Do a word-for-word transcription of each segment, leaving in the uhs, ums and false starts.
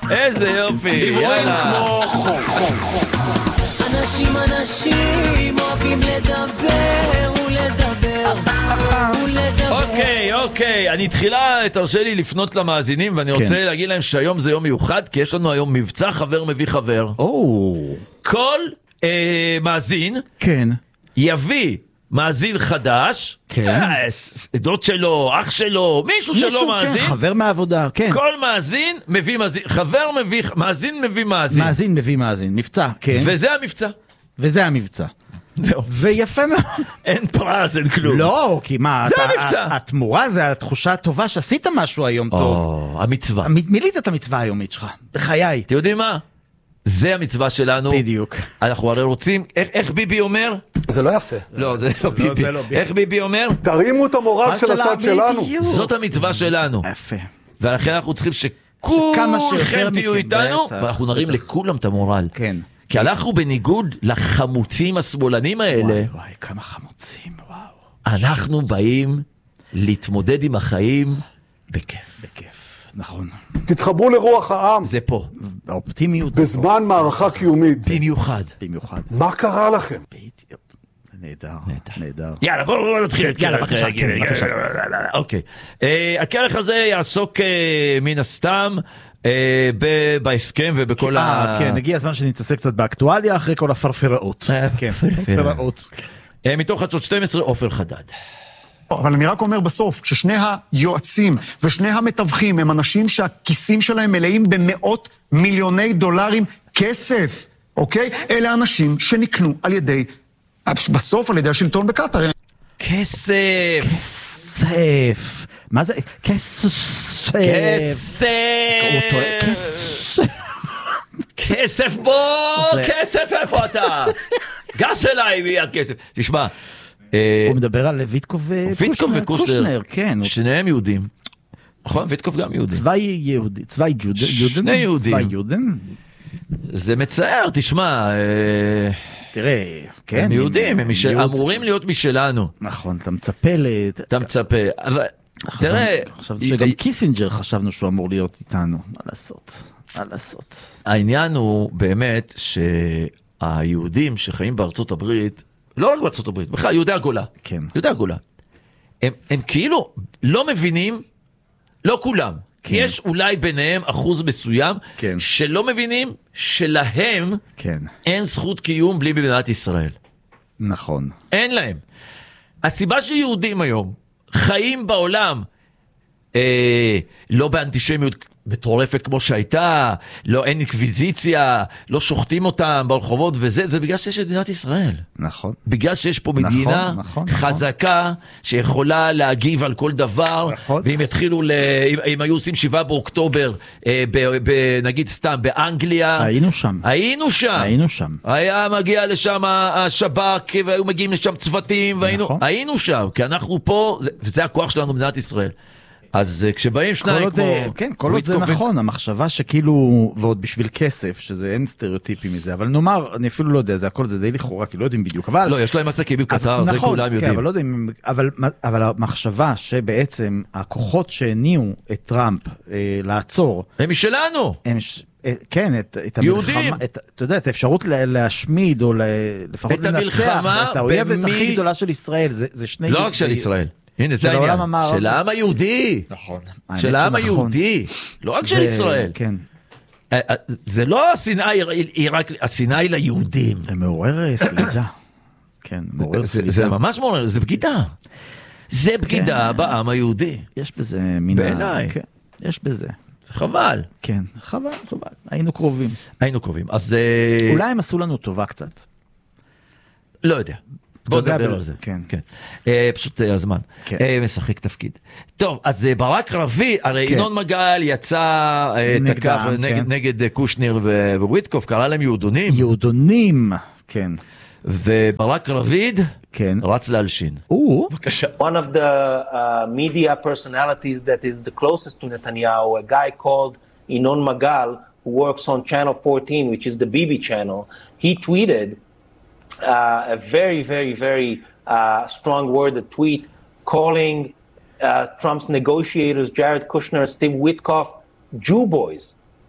איזה יופי, יאללה. אנשים אנשים אוהבים לדבר ולדבר ולדבר. אוקיי, אוקיי, אני תחילה תרשה לי לפנות למאזינים, ואני רוצה להגיד להם שהיום זה יום מיוחד, כי יש לנו היום מבצע חבר מביא חבר. כל מאזין יביא מאזין חדש, דוד שלו, אח שלו, מישהו שלו מאזין, חבר מהעבודה, כל מאזין מביא מאזין, חבר מביא, מאזין מביא מאזין, מאזין מביא מאזין, מבצע, וזה המבצע, וזה המבצע, ויפה מאוד. אין פרס, אין כלום. לא, כי מה, זה המבצע. התמורה זה התחושה הטובה שעשית משהו היום טוב. המצווה. מילאת את המצווה היומית שלך, בחיי. אתם יודעים מה? זה המצווה שלנו. בדיוק. אנחנו הרי רוצים, איך ביבי אומר? זה לא יפה. לא, זה לא ביבי. איך ביבי אומר? תרימו את המורל של הצד שלנו. זאת המצווה שלנו. יפה. ולכן אנחנו צריכים שכולכם תהיו איתנו, ואנחנו נרים לכולם את המורל. כן. כי אנחנו בניגוד לחמוצים השמאלנים האלה. וואי וואי, כמה חמוצים, וואו. אנחנו באים להתמודד עם החיים בכיף. בכיף, נכון. תתחברו לרוח העם. זה פה. האופטימיות. בזמן מערכה קיומית. במיוחד. במיוחד. מה קרה לכם? נהדר, נהדר. יאללה, בואו נתחיל. יאללה, בבקשה, בבקשה. אוקיי. הכרך הזה יעסוק מן הסתם בהסכם ובכל ה... כן, הגיע הזמן שנתעסק קצת באקטואליה אחרי כל הפרפראות. כן, פרפראות. מתוך חדשות שתים עשרה, עופר חדד. אבל אני רק אומר בסוף, כששני היועצים ושני המתווכים הם אנשים שהכיסים שלהם מלאים במאות מיליוני דולרים כסף, אוקיי? אלה אנשים שנקנו על ידי, בסוף על ידי השלטון בקטר. כסף! כסף! מה זה? כסף! כסף! כסף! כסף בוא! כסף איפה אתה? גש אליי מיד כסף. תשמע, הוא מדבר על ויטקוב וקושנר, כן. שניהם יהודים. נכון, ויטקוב גם יהודי. צבאי יהודי, צבאי יודן. שני יהודים. צבאי יודן. זה מצער, תשמע. תראה, כן. הם יהודים, הם אמורים להיות משלנו. נכון, אתה מצפה ל... אתה מצפה, אבל... תראה... חשבתי שגם קיסינג'ר חשבנו שהוא אמור להיות איתנו. מה לעשות? מה לעשות? העניין הוא באמת שהיהודים שחיים בארצות הברית, לא רק בארצות הברית, בכלל יהודי הגולה. כן. יהודי הגולה. הם, הם כאילו לא מבינים, לא כולם. כן. יש אולי ביניהם אחוז מסוים, כן. שלא מבינים שלהם כן. אין זכות קיום בלי במדינת ישראל. נכון. אין להם. הסיבה שיהודים היום חיים בעולם, אה, לא באנטישמיות מטורפת כמו שהייתה, לא אין אינקוויזיציה, לא שוחטים אותם ברחובות וזה, זה בגלל שיש את מדינת ישראל. נכון. בגלל שיש פה מדינה נכון, נכון, חזקה, שיכולה להגיב על כל דבר, נכון. ואם יתחילו, ל... אם, אם היו עושים שבעה באוקטובר, אה, ב, ב, נגיד סתם באנגליה, היינו שם. היינו שם. היינו שם. היה מגיע לשם השב"כ, והיו מגיעים לשם צוותים, והיינו, נכון. היינו שם, כי אנחנו פה, וזה הכוח שלנו במדינת ישראל. אז כשבאים שניים כמו... כן, כל עוד זה נכון, המחשבה שכאילו, ועוד בשביל כסף, שזה אין סטריאוטיפים מזה, אבל נאמר, אני אפילו לא יודע, זה הכל זה די לכאורה, כי לא יודעים בדיוק, אבל... לא, יש להם עסקים בקטר, זה כולם יודעים. אבל לא יודעים, אבל המחשבה שבעצם הכוחות שהניעו את טראמפ לעצור... הם משלנו! כן, את המלחמה, אתה יודע, את האפשרות להשמיד, או לפחות לנצח, את האויבת הכי גדולה של ישראל, זה שני... לא רק של ישראל. הנה, זה העניין, של העם היהודי, נכון, של העם היהודי, לא רק של ישראל. כן. זה לא השנאה, השנאה היא ליהודים. זה מעורר סלידה. כן, מעורר סלידה. זה ממש מעורר, זה בגידה. זה בגידה בעם היהודי. יש בזה מן... בעיניי. יש בזה. זה חבל. כן, חבל, חבל. היינו קרובים. היינו קרובים. אז... אולי הם עשו לנו טובה קצת. לא יודע. בוא נדבר על זה. כן. כן. פשוט הזמן. משחק תפקיד. טוב, אז ברק רביד, הרי ינון מגל יצא תקף נגד קושניר וויטקוף, קרא להם יהודונים. יהודונים, כן. וברק רביד רץ להלשין. בבקשה. One of the uh, media personalities that is the closest to Netanyahu, a guy called ינון Magal, who works on Channel fourteen, which is the Bibi channel, he tweeted Uh, a very, very, very uh, strong worded tweet calling uh, Trump's negotiators, Jared Kushner, Steve Witkoff, Jew boys.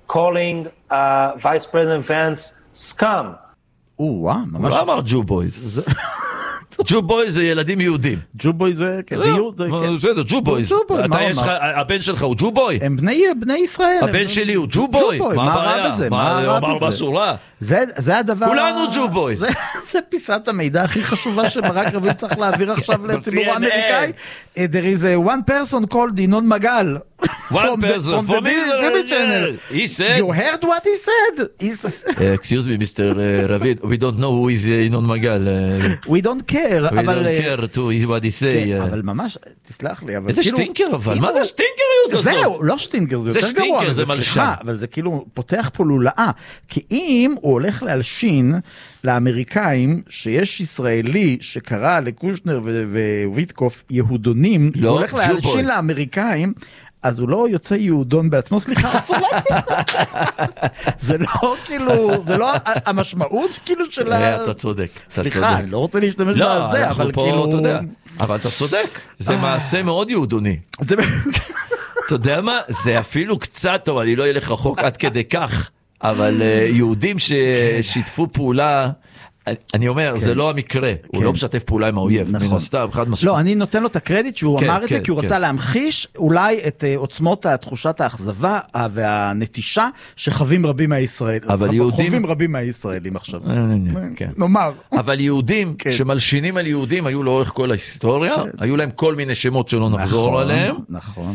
calling uh, Vice President Vance scum. או-אה, ממש... לא אמר ג'ו בויז. ג'ו בויז זה ילדים יהודים. ג'ו בויז זה... בסדר, ג'ו בויז. הבן שלך הוא ג'ו בוי? הם בני ישראל. הבן שלי הוא ג'ו בוי? מה רע בזה? מה אמר בסורה? זה הדבר... כולנו ג'ו בויז. זה פיסת המידע הכי חשובה שברק רביד צריך להעביר עכשיו לציבור האמריקאי. There is a one person called ינון מגל. One person from the channel. He said... You heard what he said? Excuse me, Mister Ravid. We don't know who is ינון מגל. We don't care. We don't care to what he say. אבל ממש, תסלח לי. איזה שטינקר אבל. מה זה השטינקריות הזאת? זהו, לא שטינקר, זה יותר גרוע. זה שטינקר, זה מלשן. אבל זה כאילו פותח פה לולאה. כי אם הוא הולך להלשין לאמריקאים שיש ישראלי שקרא לקושנר וויטקוף יהודונים, הוא הולך להלשין לאמריקאים, אז הוא לא יוצא יהודון בעצמו, סליחה, אסור להגיד. זה לא כאילו, זה לא המשמעות כאילו של ה... אתה צודק. סליחה, אני לא רוצה להשתמש בזה, אבל כאילו... אבל אתה צודק, זה מעשה מאוד יהודוני. אתה יודע מה? זה אפילו קצת טוב, אני לא אלך רחוק עד כדי כך, אבל יהודים ששיתפו פעולה... אני אומר, זה לא המקרה, הוא לא משתף פעולה עם האויב, מן הסתם, חד משמעית. לא, אני נותן לו את הקרדיט שהוא אמר את זה, כי הוא רצה להמחיש אולי את עוצמות תחושת האכזבה והנטישה שחווים רבים מהישראלים. חווים רבים מהישראלים עכשיו. נאמר. אבל יהודים שמלשינים על יהודים היו לאורך כל ההיסטוריה, היו להם כל מיני שמות שלא נחזור עליהם. נכון.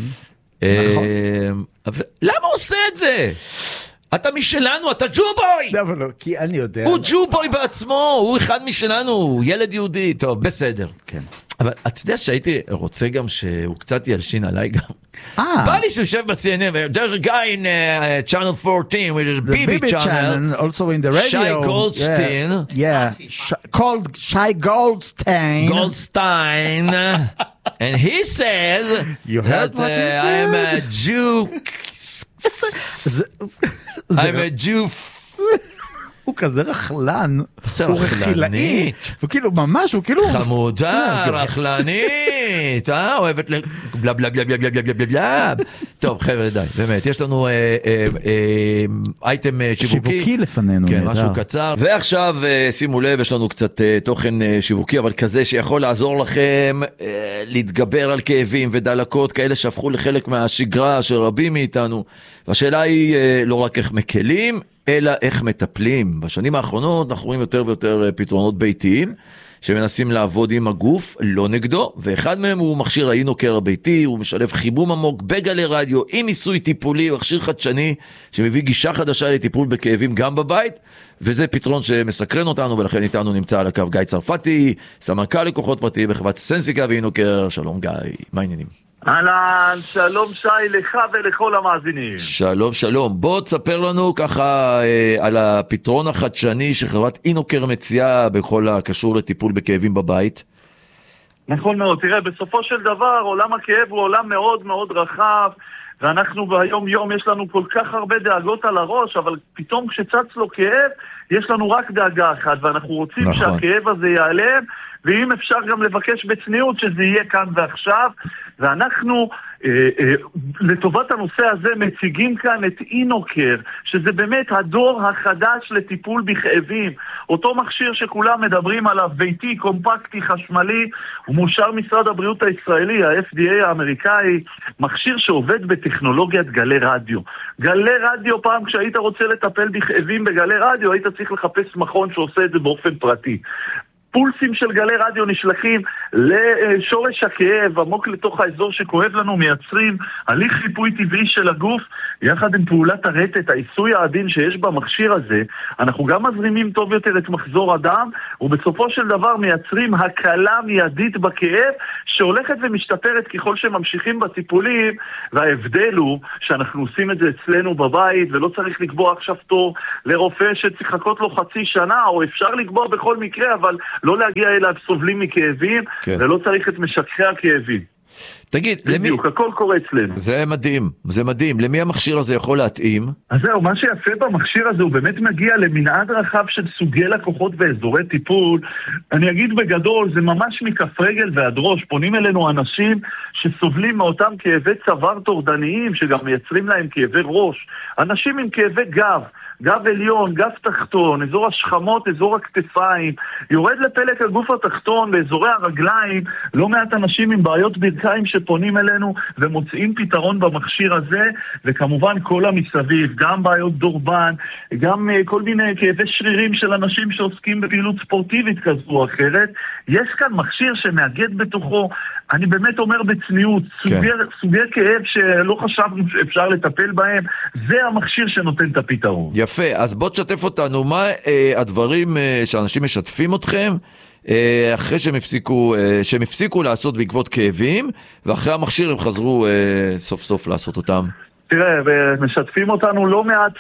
למה הוא עושה את זה? אתה משלנו, אתה ג'ובוי! אבל לא, כי אני יודע... הוא ג'ובוי בעצמו, הוא אחד משלנו, הוא ילד יהודי, טוב, בסדר. כן. אבל אתה יודע שהייתי רוצה גם שהוא קצת ילשין עליי גם. בא לי שהוא יושב ב-C N N, there's a guy in uh, channel fourteen, which is B B, B B channel, channel, also in the radio. Shai Goldstein. Yeah, yeah. Sh called Shai Goldstein. Goldstein. And he says you heard that what he uh, said? I'm a Jew... I'm a Jew. הוא כזה רחלן, הוא רכילאי, הוא כאילו ממש, הוא כאילו... חמודה, רחלנית, אה, אוהבת ל... בלה בלה בלה בלה בלה בלה בלה בלה. טוב, חבר'ה, די, באמת, יש לנו אייטם שיווקי. שיווקי לפנינו. כן, משהו קצר. ועכשיו, שימו לב, יש לנו קצת תוכן שיווקי, אבל כזה שיכול לעזור לכם להתגבר על כאבים ודלקות, כאלה שהפכו לחלק מהשגרה של רבים מאיתנו. והשאלה היא לא רק איך מקלים, אלא איך מטפלים. בשנים האחרונות אנחנו רואים יותר ויותר פתרונות ביתיים, שמנסים לעבוד עם הגוף, לא נגדו, ואחד מהם הוא מכשיר האינוקר הביתי, הוא משלב חימום עמוק בגלי רדיו, עם עיסוי טיפולי, הוא מכשיר חדשני, שמביא גישה חדשה לטיפול בכאבים גם בבית, וזה פתרון שמסקרן אותנו, ולכן איתנו נמצא על הקו גיא צרפתי, סמנכ"ל לקוחות פרטיים בחברת סנסיקה ואינוקר. שלום גיא, מה העניינים? אהלן, שלום שי לך ולכל המאזינים. שלום שלום, בוא תספר לנו ככה אה, על הפתרון החדשני שחברת אינוקר מציעה בכל הקשור לטיפול בכאבים בבית. נכון מאוד, תראה, בסופו של דבר עולם הכאב הוא עולם מאוד מאוד רחב, ואנחנו ביום יום יש לנו כל כך הרבה דאגות על הראש, אבל פתאום כשצץ לו כאב יש לנו רק דאגה אחת, ואנחנו רוצים נכון. שהכאב הזה ייעלם, ואם אפשר גם לבקש בצניעות שזה יהיה כאן ועכשיו, ואנחנו אה, אה, לטובת הנושא הזה מציגים כאן את אינוקר, שזה באמת הדור החדש לטיפול בכאבים, אותו מכשיר שכולם מדברים עליו, ביתי, קומפקטי, חשמלי, הוא מאושר משרד הבריאות הישראלי, ה-F D A האמריקאי, מכשיר שעובד בטכנולוגיית גלי רדיו. גלי רדיו, פעם כשהיית רוצה לטפל בכאבים בגלי רדיו, היית צריך לחפש מכון שעושה את זה באופן פרטי. פולסים של גלי רדיו נשלחים לשורש הכאב, עמוק לתוך האזור שכואב לנו, מייצרים הליך ריפוי טבעי של הגוף, יחד עם פעולת הרטט, העיסוי העדין שיש במכשיר הזה, אנחנו גם מזרימים טוב יותר את מחזור הדם, ובסופו של דבר מייצרים הקלה מיידית בכאב, שהולכת ומשתפרת ככל שממשיכים בטיפולים, וההבדל הוא שאנחנו עושים את זה אצלנו בבית, ולא צריך לקבוע עכשיו תור לרופא שצריך לחכות לו חצי שנה, או אפשר לקבוע בכל מקרה, אבל לא להגיע אליו סובלים מכאבים, כן. ולא צריך את משככי הכאבים. תגיד, למי... בדיוק, הכל קורה אצלנו. זה מדהים, זה מדהים. למי המכשיר הזה יכול להתאים? אז זהו, מה שיפה במכשיר הזה הוא באמת מגיע למנעד רחב של סוגי לקוחות ואזורי טיפול. אני אגיד בגדול, זה ממש מכף רגל ועד ראש. פונים אלינו אנשים שסובלים מאותם כאבי צוואר טורדניים, שגם מייצרים להם כאבי ראש. אנשים עם כאבי גב. גב עליון, גב תחתון, אזור השכמות, אזור הכתפיים, יורד לפלק הגוף התחתון, באזורי הרגליים, לא מעט אנשים עם בעיות ברכיים שפונים אלינו ומוצאים פתרון במכשיר הזה, וכמובן כל המסביב, גם בעיות דורבן, גם uh, כל מיני כאבי שרירים של אנשים שעוסקים בפעילות ספורטיבית כזו או אחרת. יש כאן מכשיר שמאגד בתוכו, אני באמת אומר בצניעות, סוגי, כן. סוגי כאב שלא חשבנו שאפשר לטפל בהם, זה המכשיר שנותן את הפתרון. יפה, אז בוא תשתף אותנו, מה אה, הדברים אה, שאנשים משתפים אתכם, אה, אחרי שהם הפסיקו, אה, שהם הפסיקו לעשות בעקבות כאבים, ואחרי המכשיר הם חזרו אה, סוף סוף לעשות אותם? תראה, ומשתפים אותנו לא מעט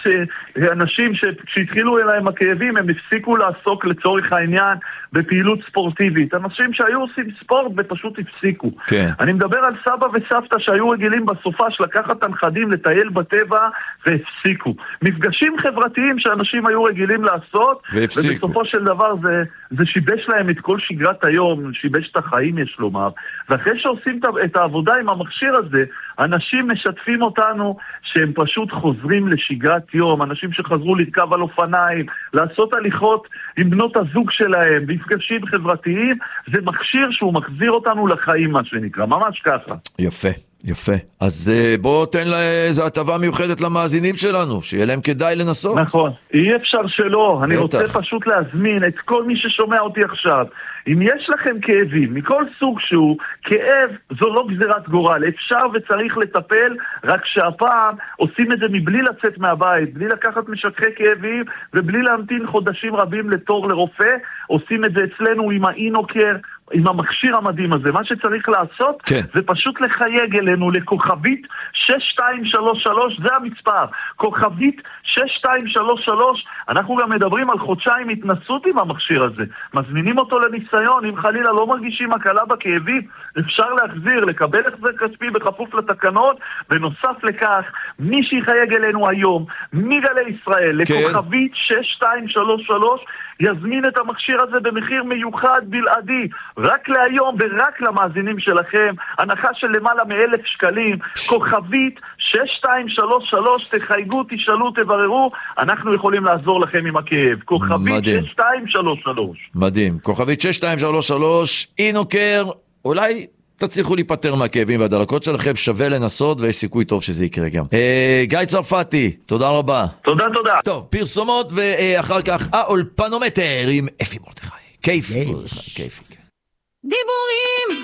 אנשים שהתחילו אליהם הכאבים, הם הפסיקו לעסוק לצורך העניין בפעילות ספורטיבית. אנשים שהיו עושים ספורט ופשוט הפסיקו. כן. אני מדבר על סבא וסבתא שהיו רגילים בסופש לקחת את הנכדים לטייל בטבע והפסיקו. מפגשים חברתיים שאנשים היו רגילים לעשות, והפסיקו. ובסופו של דבר זה, זה שיבש להם את כל שגרת היום, שיבש את החיים יש לומר. ואחרי שעושים את העבודה עם המכשיר הזה, אנשים משתפים אותנו שהם פשוט חוזרים לשגרת יום, אנשים שחזרו לרכב על אופניים, לעשות הליכות עם בנות הזוג שלהם, מפגשים חברתיים, זה מכשיר שהוא מחזיר אותנו לחיים, מה שנקרא, ממש ככה. יפה, יפה. אז בוא תן לה איזו הטבה מיוחדת למאזינים שלנו, שיהיה להם כדאי לנסות. נכון, אי אפשר שלא, אני רוצה פשוט להזמין את כל מי ששומע אותי עכשיו, אם יש לכם כאבים, מכל סוג שהוא, כאב זו לא גזירת גורל, אפשר וצריך לטפל, רק שהפעם עושים את זה מבלי לצאת מהבית, בלי לקחת משככי כאבים, ובלי להמתין חודשים רבים לתור לרופא, עושים את זה אצלנו עם האינוקר, עם המכשיר המדהים הזה. מה שצריך לעשות, כן. זה פשוט לחייג אלינו לכוכבית שש שתיים שלוש שלוש, זה המספר, כוכבית שש שתיים שלוש שלוש, אנחנו גם מדברים על חודשיים התנסות עם המכשיר הזה, מזמינים אותו לניסיון, אם חלילה לא מרגישים הקלה בכאבים, אפשר להחזיר, לקבל החזר כספי בכפוף לתקנות, ונוסף לכך, מי שיחייג אלינו היום, מגלי ישראל, כן. לכוכבית שש שתיים שלוש שלוש, יזמין את המכשיר הזה במחיר מיוחד בלעדי, רק להיום ורק למאזינים שלכם, הנחה של למעלה מאלף שקלים, כוכבית שש שתיים שלוש שלוש, תחייגו, תשאלו, תבררו, אנחנו יכולים לעזור לכם עם הכאב. כוכבית שש שתיים שלוש שלוש. מדהים, כוכבית שש שתיים שלוש שלוש, אינוקר, אולי תצליחו להיפטר מהכאבים והדלקות שלכם, שווה לנסות ויש סיכוי טוב שזה יקרה גם. אה, גיא צרפתי, תודה רבה. תודה, תודה. טוב, פרסומות ואחר כך האולפנומטר עם אפי מרדכי. כיף. כיף. דיבורים